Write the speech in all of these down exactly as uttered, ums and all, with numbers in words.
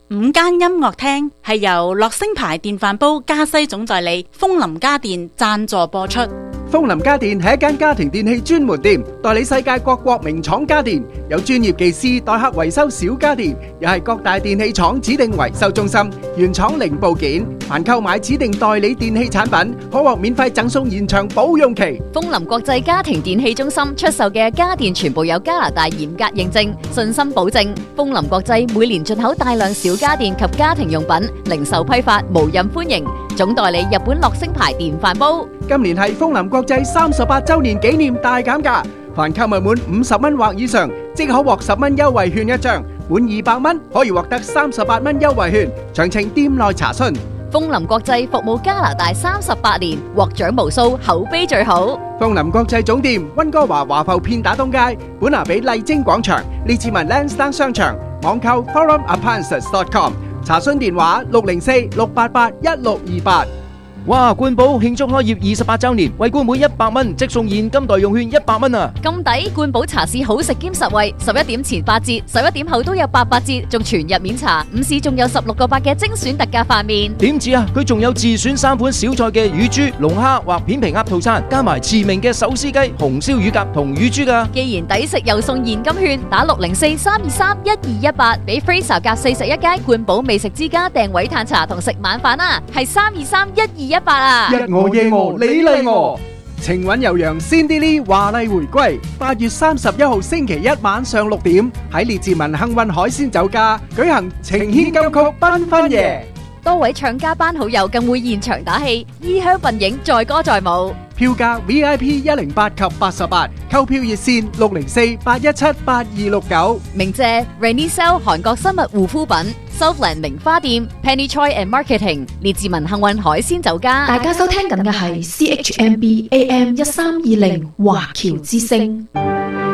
午間音樂廳係由樂聲牌電飯煲加西總代理楓林家電贊助播出。 楓林家電係一間家庭電器專門店，代理世界各國名廠家電，有專業技師代客維修小家電，又係各大電器廠指定維修中心，原廠零部件。凡購買指定代理電器產品，可獲免費贈送延長保用期。 楓林國際家庭電器中心出售嘅家電全部有加拿大嚴格認證，信心保證。楓林國際每年進口大量小家電及家庭用品，零售批發無任歡迎。總代理日本樂聲牌電飯煲。 今年係楓林國際三十八周年紀念大減價，凡購物滿五十蚊或以上，即可獲十蚊優惠券一張；滿二百蚊可以獲得三十八蚊優惠券。詳情店內查詢。 楓林國際服務加拿大三十八年，獲獎無數，口碑最好。 楓林國際總店溫哥華華埠片打東街，本拿比麗晶廣場，列治文 Lansdowne 商場，網購 forum appliances dot com， 查詢電話六零四六八八一六二八。 哇！冠寶慶祝開業二十八週年，惠顧每一百蚊即送現金代用券一百蚊啊！ 咁抵！冠寶茶市好食兼實惠，十一點前八折，十一點後都有八八折，仲全日免茶。午市仲有十六個八嘅精選特價飯麵。 點止啊！佢仲有自選三款小菜嘅乳豬、龍蝦或片皮鴨套餐，加埋馳名嘅手撕雞、紅燒乳鴿同乳豬噶。 既然抵食又送現金券，打六零四三二三一二一八，俾 Fraser 夾四十一街冠寶美食之家訂位嘆茶同食晚飯啊！係三二三一二一八啊！ 一我夜我你嚟我，情韻悠揚 Cindy Lee 華麗回歸。八月三十一號星期一晚上六點喺列治文幸運海鮮酒家舉行情牽金曲繽紛夜， 多位唱家班好友更會現場打氣，衣香鬢影載歌載舞。 票價 V I P 一零八及八十八，購票熱線六零四八一七八二六九。 鳴謝 Renisel 韓國生物護膚品、Southland 名花店、Penny Choi and Marketing、列治文幸運海鮮酒家。 大家收聽緊嘅係 C H M B A M 一三二零華僑之聲。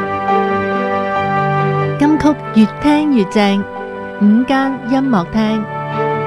金曲越聽越正，午間音樂廳。